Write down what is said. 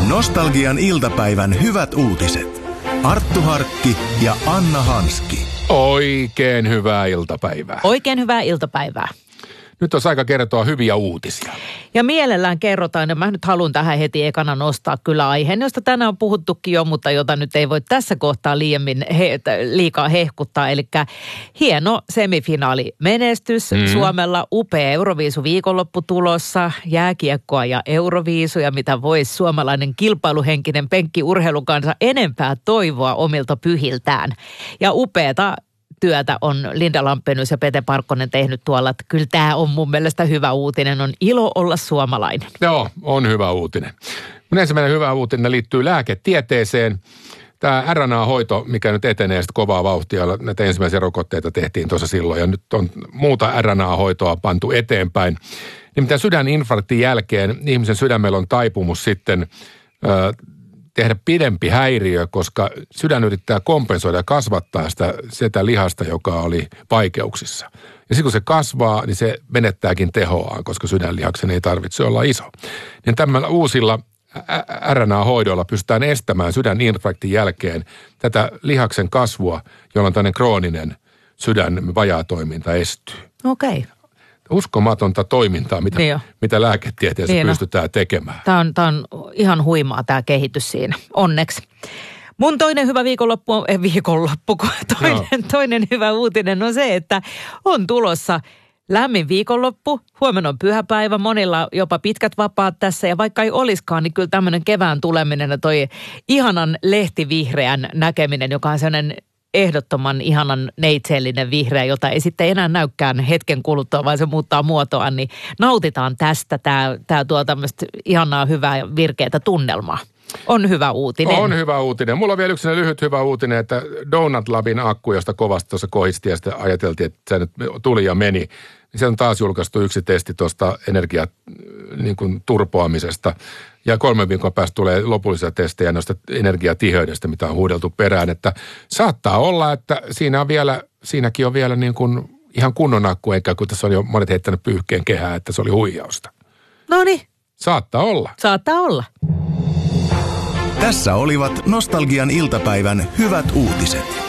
Nostalgian iltapäivän hyvät uutiset. Arttu Harkki ja Anna Hanski. Oikein hyvää iltapäivää. Oikein hyvää iltapäivää. Nyt on aika kertoa hyviä uutisia. Ja mielellään kerrotaan, ja mä nyt haluan tähän heti ekana nostaa kyllä aiheen, josta tänään on puhuttukin jo, mutta jota nyt ei voi tässä kohtaa liikaa hehkuttaa. Eli hieno semifinaalimenestys. Suomella upea Euroviisu-viikonloppu tulossa, jääkiekkoa ja Euroviisuja, mitä voisi suomalainen kilpailuhenkinen penkki urheilun kanssa enempää toivoa omilta pyhiltään. Ja upeata työtä on Linda Lampenius ja Pete Parkkonen tehnyt tuolla, että kyllä tämä on mun mielestä hyvä uutinen. On ilo olla suomalainen. Joo, on hyvä uutinen. Mun ensimmäinen hyvä uutinen liittyy lääketieteeseen. Tämä RNA-hoito, mikä nyt etenee sitten kovaa vauhtia, näitä ensimmäisiä rokotteita tehtiin tuossa silloin ja nyt on muuta RNA-hoitoa pantu eteenpäin. Nimittäin sydäninfarktin jälkeen ihmisen sydämellä on taipumus sitten tehdä pidempi häiriö, koska sydän yrittää kompensoida ja kasvattaa sitä lihasta, joka oli vaikeuksissa. Ja sitten kun se kasvaa, niin se menettääkin tehoaan, koska sydänlihaksen ei tarvitse olla iso. Niin tämmöillä uusilla RNA-hoidoilla pystytään estämään sydäninfarktin jälkeen tätä lihaksen kasvua, jolloin tämmöinen krooninen sydän vajaatoiminta estyy. Okei. Uskomatonta toimintaa, mitä lääketieteessä pystytään tekemään. Tämä on ihan huimaa tämä kehitys siinä, onneksi. Mun toinen hyvä toinen hyvä uutinen on se, että on tulossa lämmin viikonloppu. Huomenna on pyhäpäivä, monilla jopa pitkät vapaat tässä ja vaikka ei olisikaan, niin kyllä tämmöinen kevään tuleminen ja toi ihanan lehtivihreän näkeminen, joka on sellainen ehdottoman ihanan neitsellinen vihreä, jota ei sitten enää näykään hetken kuluttua, vaan se muuttaa muotoa, niin nautitaan tästä. Tämä tuo tämmöistä ihanaa, hyvää ja virkeätä tunnelmaa. On hyvä uutinen. On hyvä uutinen. Mulla on vielä yksi lyhyt hyvä uutinen, että Donut Labin akku, josta kovasti tuossa kohisti ja sitten ajateltiin, että se nyt tuli ja meni. Niin se on taas julkaistu yksi testi tuosta turpoamisesta. Ja 3 viikon päästä tulee lopullisia testejä noista energiatiheydestä, mitä on huudeltu perään. Että saattaa olla, että siinäkin on vielä niin kuin ihan kunnon akku, eikä kun tässä on jo monet heittänyt pyyhkeen kehää, että se oli huijausta. Noniin. Saattaa olla. Saattaa olla. Tässä olivat Nostalgian iltapäivän hyvät uutiset.